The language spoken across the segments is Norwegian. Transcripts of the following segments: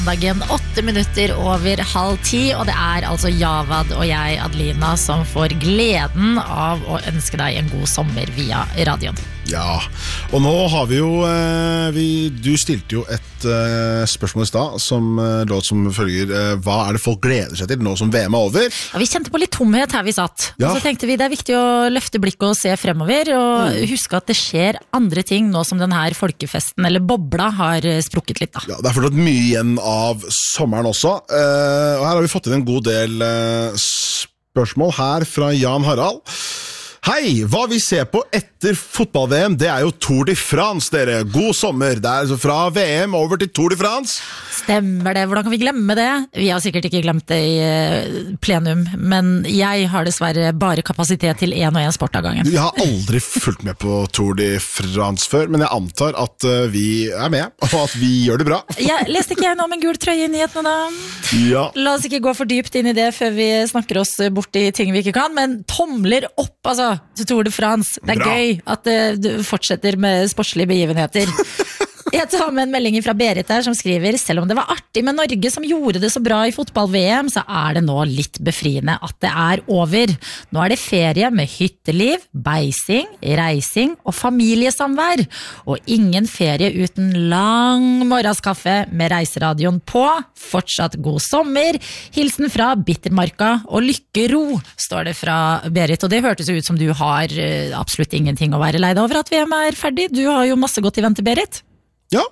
Dagen 8 minutter over 9:30, og det altså Javad og jeg, Adelina, som får gleden av å ønske deg en god sommer via radioen. Ja, og nå har vi jo, du stilte jo et spørsmål I sted som låt som følger, hva det folk gleder seg til nå som VM over? Ja, vi kjente på litt tomhet her vi satt, ja. Og så tenkte vi det viktig å løfte blikket og se fremover, og huske at det skjer andre ting nå som den her folkefesten, eller bobla, har sprukket litt da. Ja, det fortsatt mye igjen av sommeren også, og her har vi fått inn en god del spørsmål her fra Jan Harald. Hei, hva vi ser på etter fotball-VM, det jo Tour de France, dere. God sommer. Det altså fra VM over til Tour de France. Stemmer det. Hvordan kan vi glemme det? Vi har sikkert ikke glemt det I plenum, men jeg har dessverre bare kapasitet til 1 og 1 sport av gangen. Jeg har aldri fulgt med på Tour de France før, men jeg antar at vi med, og at vi gjør det bra. Jeg leste ikke nå om en gul trøye I nyhetene da. Ja. La oss ikke gå for dypt inn I det før vi snakker oss bort I ting vi ikke kan, men tomler opp, altså, til Tour de France. Det bra. Gøy at du fortsetter med sportslige begivenheter. Jeg tar med en melding fra Berit her som skriver: selv om det var artig med Norge som gjorde det så bra I fotball-VM, så det nå litt befriende at det over. Nå det ferie med hytteliv, beising, reising og familiesamvær. Og ingen ferie uten lang morgenskaffe med reiseradioen på. Fortsatt god sommer. Hilsen fra Bittermarka og lykkero, står det fra Berit. Og det hørtes ut som du har absolutt ingenting å være leid over at VM ferdig. Du har jo masse godt I vente, Berit. Ja,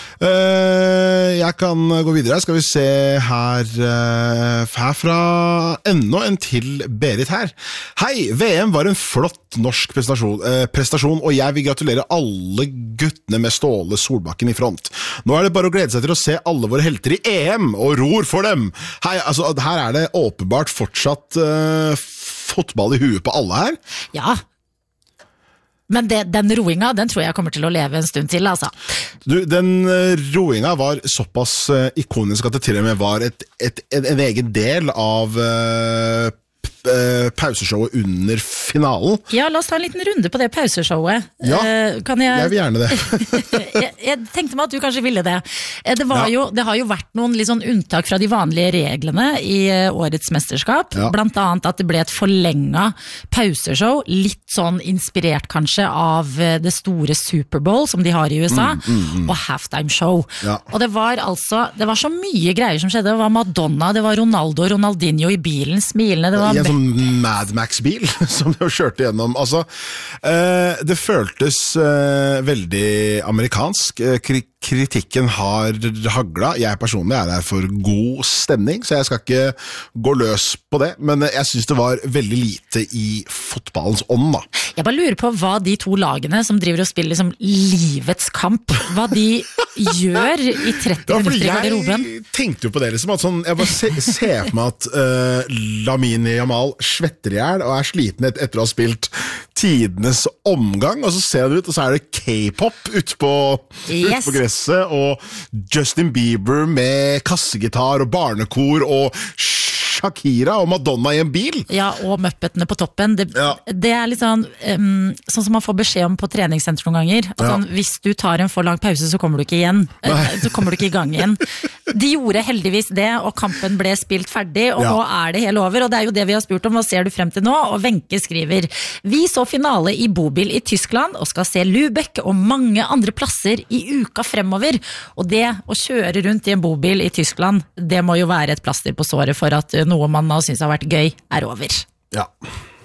jeg kan gå videre. Skal vi se her fra enda en til Berit her. Hei, VM var en flott norsk prestasjon, og jeg vil gratulere alle guttene med Ståle Solbakken I front. Nå det bare å glede seg til å se alle våre helter I EM, og ror for dem. Hei, altså, her det åpenbart fortsatt fotball I huet på alle her. Ja, men den roinga, den tror jeg kommer til å leve en stund til, altså. Du, den roinga var såpass ikonisk at det til og med var en egen del av pauseshowet under finalen. Ja, la oss ta en liten runde på det pauseshowet. Ja, jeg vil gjerne det. jeg tenkte meg at du kanskje ville det. Det har jo vært noen litt sånn unntak fra de vanlige reglene I årets mesterskap, blant annet at det ble et forlenget pauseshow, litt sånn inspirert kanskje av det store Superbowl som de har I USA, og halftime show. Ja. Og det var så mye greier som skjedde. Det var Madonna, det var Ronaldo, Ronaldinho I bilen, smilende, det var Mad Max-bil som de kjørte gjennom. Altså, det føltes veldig amerikansk. Kritikken har haglet. Jeg personlig der for god stemning, så jeg skal ikke gå løs på det, men jeg synes det var veldig lite I fotballens ånd da. Jeg bare lurer på hva de to lagene som driver og spiller liksom livets kamp, hva de gjør I 30 minutter I garderoben. Jeg tenkte jo på det liksom, at sånn, jeg bare ser på meg at Lamine Yamal svetter I hjel og sliten etter å ha spilt tidenes omgang, og så ser det ut, og så det K-pop ut på gresset, og Justin Bieber med kassegitar og barnekor og Shakira og Madonna I en bil. Ja, og Muppetene på toppen. Det litt sånn som man får beskjed om på treningssenter noen ganger. At sånn, hvis du tar en for lang pause, så kommer du ikke igjen. Så kommer du ikke I gang igjen. De gjorde heldigvis det, og kampen ble spilt ferdig, og nå det hele over. Og det jo det vi har spurt om, hva ser du frem til nå? Og Wenche skriver: vi så finale I bobil I Tyskland, og skal se Lübeck og mange andre plasser I uka fremover. Og det å kjøre rundt I en bobil I Tyskland, det må jo være et plaster på såret for at noe man nå synes har vært gøy over. Ja.